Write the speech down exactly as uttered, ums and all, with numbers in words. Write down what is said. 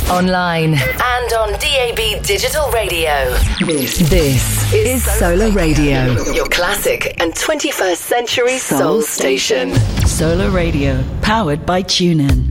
online, and on D A B Digital Radio. This, this is Solar Radio, your classic and twenty-first century soul station. Solar Radio, powered by TuneIn.